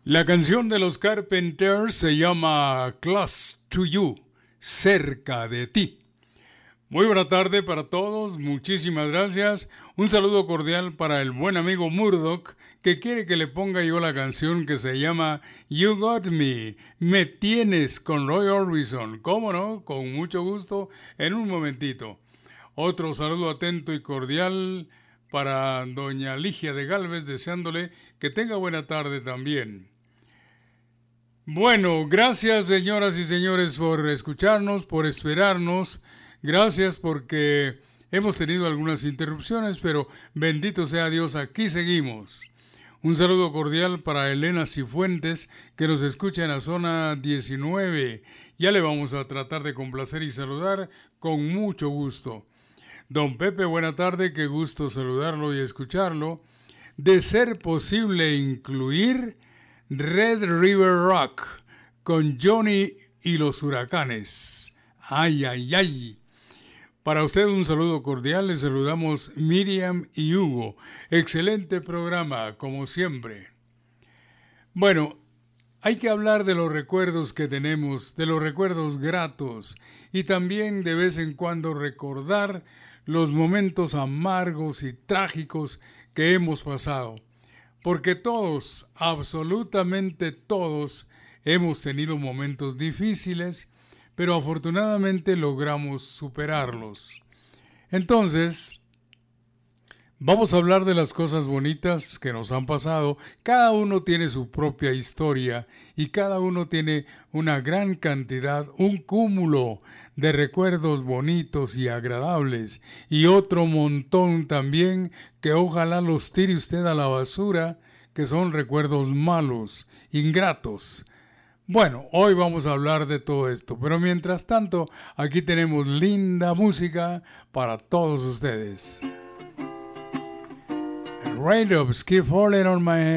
La canción de los Carpenters se llama Close to You, cerca de ti. Muy buena tarde para todos, muchísimas gracias. Un saludo cordial para el buen amigo Murdoch, que quiere que le ponga yo la canción que se llama You Got Me, Me Tienes, con Roy Orbison. ¿Cómo no? Con mucho gusto, en un momentito. Otro saludo atento y cordial para doña Ligia de Galvez, deseándole que tenga buena tarde también. Bueno, gracias señoras y señores por escucharnos, por esperarnos. Gracias porque hemos tenido algunas interrupciones, pero bendito sea Dios, aquí seguimos. Un saludo cordial para Elena Cifuentes, que nos escucha en la zona 19. Ya le vamos a tratar de complacer y saludar con mucho gusto. Don Pepe, buena tarde, qué gusto saludarlo y escucharlo. De ser posible incluir Red River Rock con Johnny y los Huracanes. Ay, ay, ay. Para usted un saludo cordial, le saludamos Miriam y Hugo. Excelente programa, como siempre. Bueno, hay que hablar de los recuerdos que tenemos, de los recuerdos gratos, y también de vez en cuando recordar los momentos amargos y trágicos que hemos pasado. Porque todos, absolutamente todos, hemos tenido momentos difíciles, pero afortunadamente logramos superarlos. Entonces, vamos a hablar de las cosas bonitas que nos han pasado. Cada uno tiene su propia historia y cada uno tiene una gran cantidad, un cúmulo de recuerdos bonitos y agradables, y otro montón también que ojalá los tire usted a la basura, que son recuerdos malos, ingratos. Bueno, hoy vamos a hablar de todo esto, pero mientras tanto, aquí tenemos linda música para todos ustedes. Raindrops keep falling on my head.